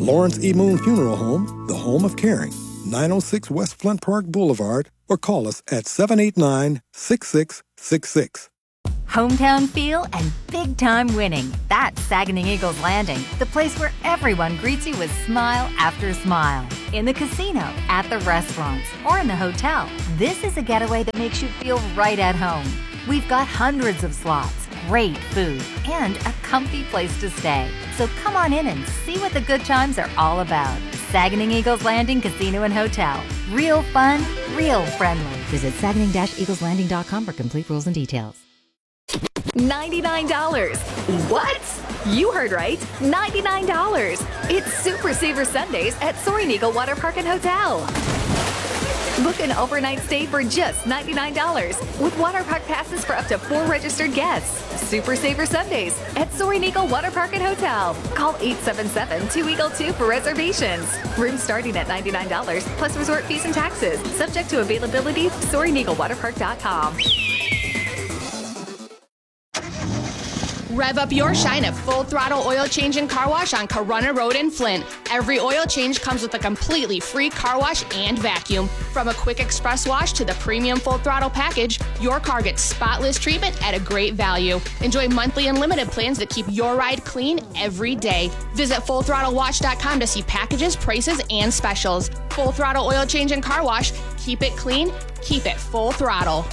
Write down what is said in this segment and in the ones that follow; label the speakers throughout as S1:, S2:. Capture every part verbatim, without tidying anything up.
S1: Lawrence E. Moon Funeral Home, the home of caring. nine oh six West Flint Park Boulevard, or call us at seven eight nine, six six six six.
S2: Hometown feel and big-time winning. That's Saginaw Eagles Landing, the place where everyone greets you with smile after smile. In the casino, at the restaurants, or in the hotel, this is a getaway that makes you feel right at home. We've got hundreds of slots, great food, and a comfy place to stay. So come on in and see what the good times are all about. Saginaw Eagles Landing Casino and Hotel. Real fun, real friendly. Visit Saginaw Eagles Landing dot com for complete rules and details.
S3: ninety-nine dollars. What? You heard right. ninety-nine dollars. It's Super Saver Sundays at Soaring Eagle Water Park and Hotel. Book an overnight stay for just ninety-nine dollars with water park passes for up to four registered guests. Super Saver Sundays at Soaring Eagle Water Park and Hotel. Call eight seven seven, two Eagle two for reservations. Rooms starting at ninety-nine dollars plus resort fees and taxes. Subject to availability. Soaring Eagle Water Park dot com.
S4: Rev up your shine at Full Throttle Oil Change and Car Wash on Corunna Road in Flint. Every oil change comes with a completely free car wash and vacuum. From a quick express wash to the premium Full Throttle package, your car gets spotless treatment at a great value. Enjoy monthly unlimited plans that keep your ride clean every day. Visit full throttle wash dot com to see packages, prices, and specials. Full Throttle Oil Change and Car Wash. Keep it clean, keep it full throttle.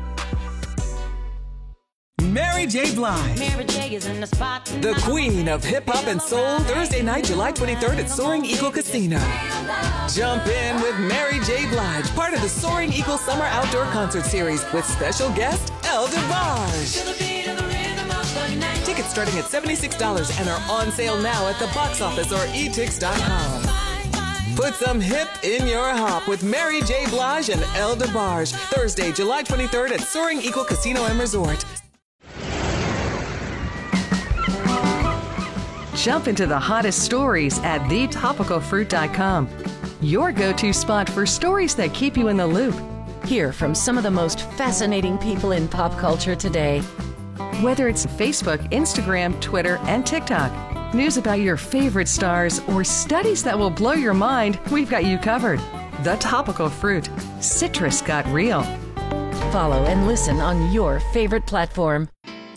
S5: Mary J. Blige,
S6: Mary J. is in the spot.
S5: the queen of hip-hop and soul, Thursday night, July twenty-third at Soaring Eagle Casino. Jump in with Mary J. Blige, part of the Soaring Eagle Summer Outdoor Concert Series with special guest El DeBarge. Tickets starting at seventy-six dollars and are on sale now at the box office or e tix dot com. Put some hip in your hop with Mary J. Blige and El DeBarge, Thursday, July twenty-third at Soaring Eagle Casino and Resort.
S7: Jump into the hottest stories at the topical fruit dot com. Your go-to spot for stories that keep you in the loop.
S8: Hear from some of the most fascinating people in pop culture today.
S7: Whether it's Facebook, Instagram, Twitter, and TikTok, news about your favorite stars, or studies that will blow your mind, we've got you covered. The Topical Fruit. Citrus got real.
S8: Follow and listen on your favorite platform.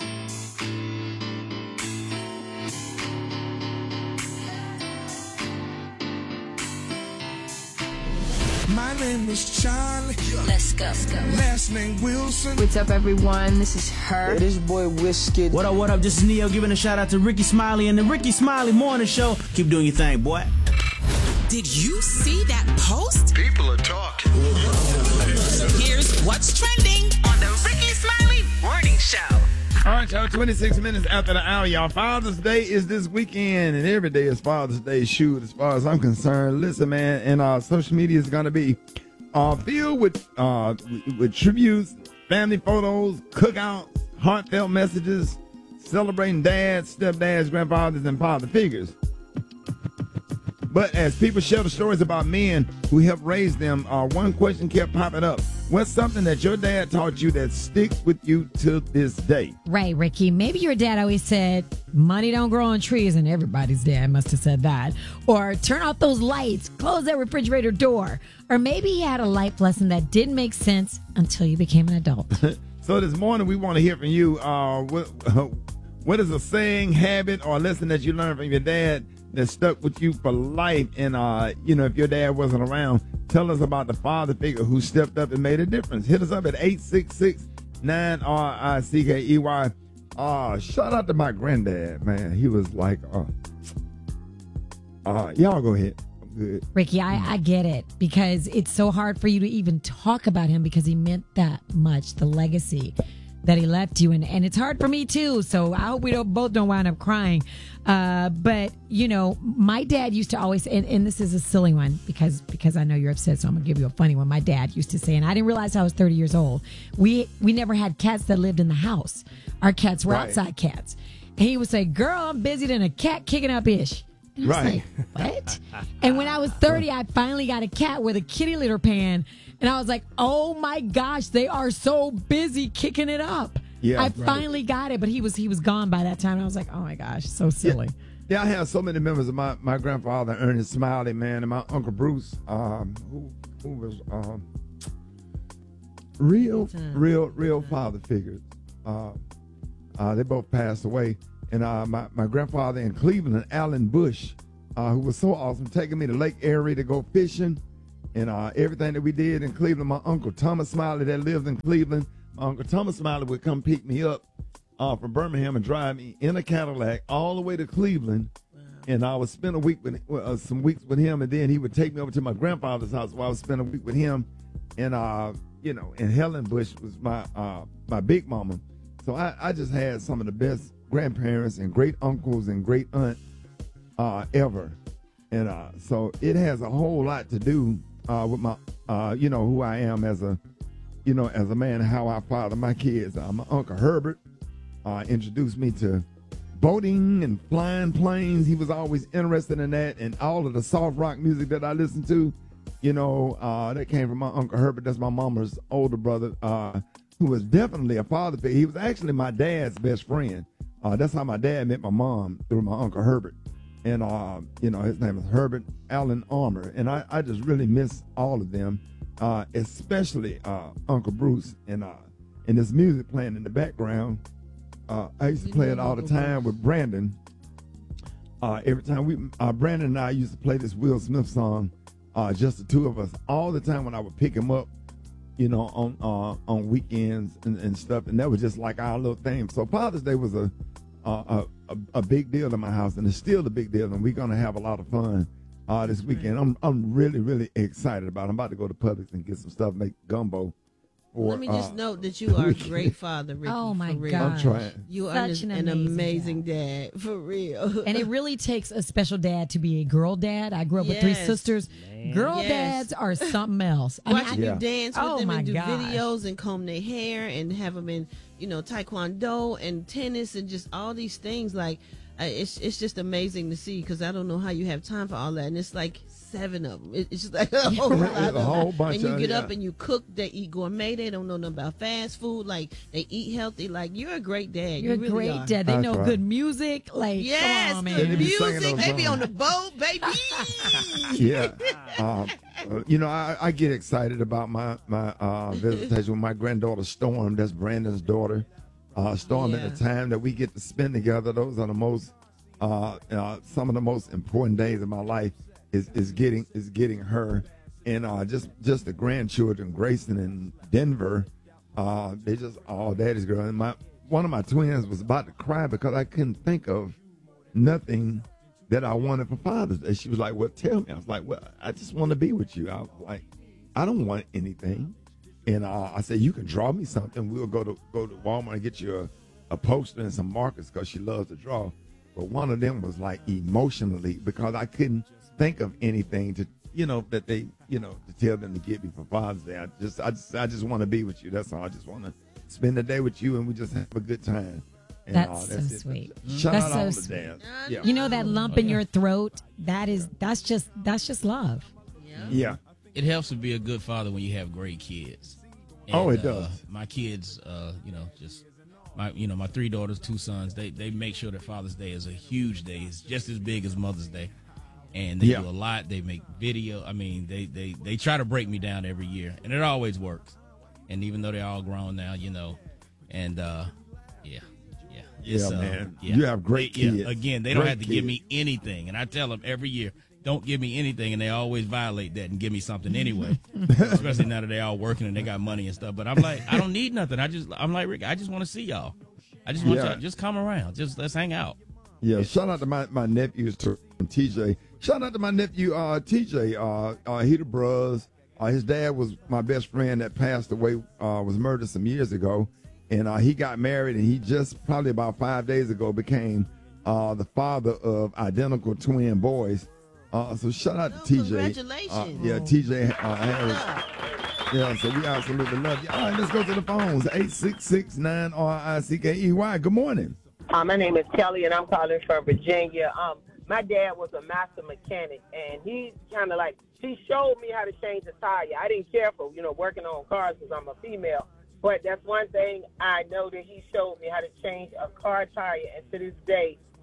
S9: My name is Charlie.
S6: Let's go.
S9: Last name Wilson.
S10: What's up, everyone? This is her.
S11: Hey, this boy Whiskey.
S12: What up, what up? This is Neo giving a shout out to Ricky Smiley and the Ricky Smiley Morning Show. Keep doing your thing, boy.
S13: Did you see that post?
S9: People are talking.
S13: Here's what's trending on the Ricky Smiley Morning Show.
S14: All right, y'all, twenty-six minutes after the hour, y'all. Father's Day is this weekend, and every day is Father's Day. Shoot, as far as I'm concerned. Listen, man, and uh, social media is going to be uh, filled with, uh, with tributes, family photos, cookouts, heartfelt messages, celebrating dads, stepdads, grandfathers, and father figures. But as people share the stories about men who helped raise them, uh, one question kept popping up. What's something that your dad taught you that sticks with you to this day?
S15: Right, Ricky. Maybe your dad always said, money don't grow on trees, and everybody's dad must have said that. Or turn off those lights, close that refrigerator door. Or maybe he had a life lesson that didn't make sense until you became an adult.
S14: So this morning we want to hear from you. Uh, what, what is a saying, habit, or lesson that you learned from your dad that stuck with you for life? And, uh, you know, if your dad wasn't around, tell us about the father figure who stepped up and made a difference. Hit us up at eight six six, nine R I C K E Y. Uh, shout out to my granddad, man. He was like, uh, uh, y'all go ahead. I'm good.
S15: Ricky, I, I get it, because it's so hard for you to even talk about him because he meant that much, the legacy that he left you. And, and it's hard for me too. So I hope we don't both don't wind up crying. Uh, but, you know, my dad used to always, and, and this is a silly one because because I know you're upset, so I'm going to give you a funny one. My dad used to say, and I didn't realize I was thirty years old, we we never had cats that lived in the house. Our cats were right. outside cats. And he would say, girl, I'm busier than a cat kicking up ish. And I was
S14: right.
S15: like, what? And when I was thirty, I finally got a cat with a kitty litter pan. And I was like, oh my gosh, they are so busy kicking it up.
S14: Yeah,
S15: I
S14: right.
S15: finally got it, but he was he was gone by that time. And I was like, oh my gosh, so silly.
S14: Yeah, I have so many members of my, my grandfather, Ernest Smiley, man, and my Uncle Bruce, um, who who was um, real, real, real father figures. Uh, uh, they both passed away. And uh, my, my grandfather in Cleveland, Alan Bush, uh, who was so awesome, taking me to Lake Erie to go fishing. And uh, everything that we did in Cleveland, my Uncle Thomas Smiley that lived in Cleveland, my Uncle Thomas Smiley would come pick me up uh, from Birmingham and drive me in a Cadillac all the way to Cleveland. Wow. And I would spend a week with uh, some weeks with him, and then he would take me over to my grandfather's house where I would spend a week with him. And, uh, you know, and Helen Bush was my uh, my big mama. So I, I just had some of the best grandparents and great uncles and great aunt uh, ever. And uh, so it has a whole lot to do uh, with my, uh, you know, who I am as a, you know, as a man, how I father my kids. Uh, my Uncle Herbert uh, introduced me to boating and flying planes. He was always interested in that, and all of the soft rock music that I listened to, you know, uh, that came from my Uncle Herbert. That's my mama's older brother, uh, who was definitely a father figure. He was actually my dad's best friend. Uh, that's how my dad met my mom, through my Uncle Herbert. And, uh, you know, his name is Herbert Allen Armour. And I, I just really miss all of them, uh, especially uh, Uncle Bruce. And, uh, and this music playing in the background, uh, I used to play it all the time with Brandon. Uh, every time we, uh, Brandon and I used to play this Will Smith song, uh, just the two of us, all the time when I would pick him up, you know, on uh, on weekends and, and stuff. And that was just like our little thing. So Father's Day was a, a, a, a big deal in my house, and it's still a big deal. And we're going to have a lot of fun uh, this weekend. I'm I'm really, really excited about it. I'm about to go to Publix and get some stuff, make gumbo. For,
S11: Let me just
S14: uh,
S11: note that you are a great father, Ricky.
S15: Oh my
S11: for real.
S15: God,
S14: I'm trying.
S11: You are
S15: Such
S11: just
S15: an
S11: an
S15: amazing
S11: amazing dad. for real.
S15: And it really takes a special dad to be a girl dad. I grew up with three
S11: Yes.
S15: sisters. Girl
S11: Yes.
S15: dads are something else. I mean,
S11: Watching
S15: I-
S11: you dance with
S15: oh
S11: them
S15: my
S11: and do
S15: gosh.
S11: videos and comb their hair and have them in, you know, taekwondo and tennis and just all these things. Like, uh, it's it's just amazing to see, because I don't know how you have time for all that. And it's like seven of them. It, it's just like a whole lot of
S14: a whole
S11: them.
S14: bunch
S11: And you
S14: of-
S11: get
S14: yeah.
S11: up and you cook. They eat gourmet. They don't know nothing about fast food. Like, they eat healthy. Like, you're a great dad.
S15: You're
S11: you
S15: a
S11: really
S15: great
S11: are.
S15: dad. They
S14: That's
S15: know
S14: right.
S15: good music. Like,
S11: Yes,
S15: come on,
S11: good
S15: man.
S14: They be singing
S11: music.
S14: those
S11: They be
S14: songs.
S11: on the boat, baby.
S14: Yeah. Um, uh, you know, I, I get excited about my, my uh, visitation with my granddaughter, Storm. That's Brandon's daughter. Uh, Storm,
S11: Yeah.
S14: at the time that we get to spend together, those are the most, uh, uh, some of the most important days of my life is, is getting is getting her. And uh, just, just the grandchildren, Grayson and Denver, uh, they just all daddy's girl. And my one of my twins was about to cry because I couldn't think of nothing that I wanted for Father's Day. She was like, well, tell me. I was like, well, I just want to be with you. I was like, I don't want anything. And uh, I said, you can draw me something. We'll go to go to Walmart and get you a, a poster and some markers, because she loves to draw. But one of them was like emotionally, because I couldn't think of anything to, you know, that they, you know, to tell them to get me for Father's Day. I just, I just, I just want to be with you. That's all. I just want to spend the day with you, and we just have a good time. And,
S15: That's
S14: uh,
S15: so
S14: it.
S15: sweet.
S14: Shout
S15: That's
S14: out
S15: so
S14: all the
S15: sweet.
S14: dads. Yeah.
S15: You know that lump in your throat? That is, that's just, that's just love.
S14: Yeah.
S16: It helps to be a good father when you have great kids.
S14: Oh, it
S16: uh,
S14: does.
S16: My kids, uh, you know, just my, you know, my three daughters, two sons. They they make sure that Father's Day is a huge day. It's just as big as Mother's Day, and they
S14: Yeah.
S16: do a lot. They make video. I mean, they they they try to break me down every year, and it always works. And even though they're all grown now, you know, and uh, yeah, yeah,
S14: Yeah,
S16: uh,
S14: man.
S16: yeah.
S14: You have great
S16: They- yeah,
S14: kids.
S16: again, they don't
S14: Great
S16: have to give
S14: kids.
S16: me anything, and I tell them every year, don't give me anything, and they always violate that and give me something anyway. Especially now that they all working and they got money and stuff. But I'm like, I don't need nothing. I just, I'm like Rick. I just want to see y'all. I just want
S14: Yeah.
S16: y'all just come around. Just let's hang out.
S14: Yeah, shout out to my, my nephews, to T J. Shout out to my nephew, uh, T J. Uh, uh, he the bros. Uh, his dad was my best friend that passed away, uh, was murdered some years ago. And uh, he got married, and he just probably about five days ago became uh, the father of identical twin boys. Uh, so shout out to T J.
S11: Congratulations.
S14: Uh, yeah, T J uh, Harris. Yeah, so we absolutely love you. All right, let's go to the phones. eight six six nine R I C K E Y. Good morning.
S17: Uh, my name is Kelly, and I'm calling from Virginia. Um, my dad was a master mechanic, and he kind of like, he showed me how to change a tire. I didn't care for, you know, working on cars because I'm a female, but that's one thing I know that he showed me how to change a car tire, and to this day,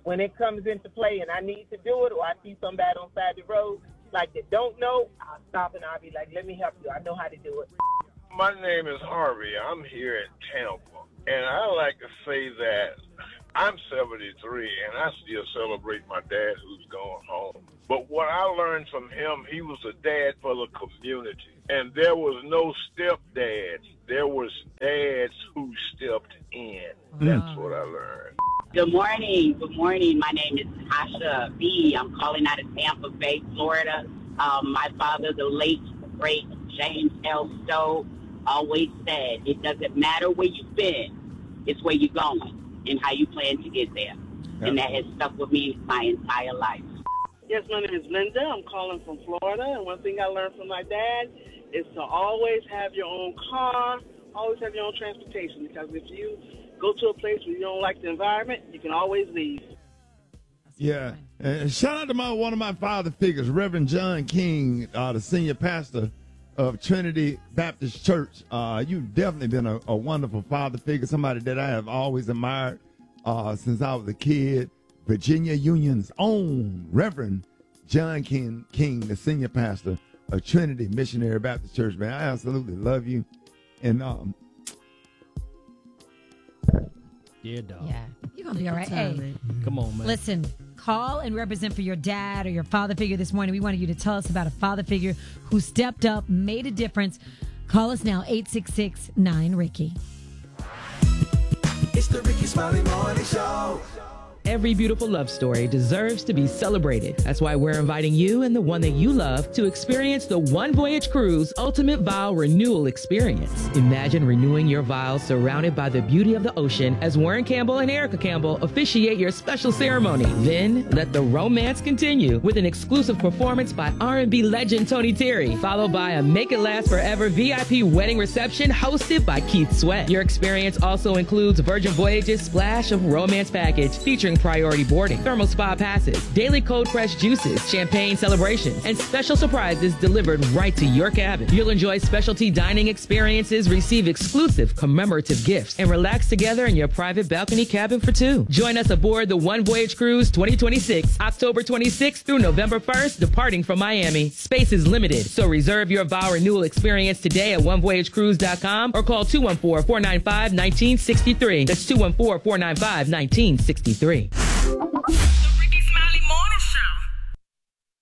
S17: when it comes into play and I need to do it, or I see somebody on the side of the road like that don't know, I'll stop and I'll be like, let me help you. I know how to do it.
S18: My name is Harvey. I'm here in Tampa, and I like to say that I'm seventy-three, and I still celebrate my dad who's going home. But what I learned from him, he was a dad for the community, and there was no stepdads. There was dads who stepped in. That's what I learned.
S19: Good morning. Good morning. My name is Tasha B. I'm calling out of Tampa Bay, Florida. Um, my father, the late, great James L. Stowe, always said, it doesn't matter where you've been, it's where you're going and how you plan to get there. Yep. And that has stuck with me my entire life.
S20: Yes, my name is Linda. I'm calling from Florida, and one thing I learned from my dad is to always have your own car, always have your own transportation, because if you go to a place where you don't like the environment, you can always leave.
S14: Yeah. And shout out to my one of my father figures, Reverend John King, uh, the senior pastor of Trinity Baptist Church. Uh, you've definitely been a, a wonderful father figure, somebody that I have always admired uh, since I was a kid. Virginia Union's own Reverend John King, King, the senior pastor of Trinity Missionary Baptist Church. Man, I absolutely love you. And um,
S16: yeah, dog.
S15: Yeah, you're gonna be all right. Hey,
S16: come on, man.
S15: Listen, call and represent for your dad or your father figure this morning. We wanted you to tell us about a father figure who stepped up, made a difference. Call us now, eight six six, nine, Ricky.
S9: It's the Ricky Smiley Morning Show.
S21: Every beautiful love story deserves to be celebrated. That's why we're inviting you and the one that you love to experience the One Voyage Cruise Ultimate Vow Renewal Experience. Imagine renewing your vows surrounded by the beauty of the ocean as Warren Campbell and Erica Campbell officiate your special ceremony. Then let the romance continue with an exclusive performance by R and B legend Tony Terry, followed by a Make It Last Forever V I P wedding reception hosted by Keith Sweat. Your experience also includes Virgin Voyage's Splash of Romance package featuring priority boarding, thermal spa passes, daily cold pressed juices, champagne celebrations, and special surprises delivered right to your cabin. You'll enjoy specialty dining experiences, receive exclusive commemorative gifts, and relax together in your private balcony cabin for two. Join us aboard the One Voyage Cruise twenty twenty-six, October twenty-sixth through November first, departing from Miami. Space is limited, so reserve your vow renewal experience today at one voyage cruise dot com or call two one four, four nine five, one nine six three. That's two one four, four nine five, one nine six three.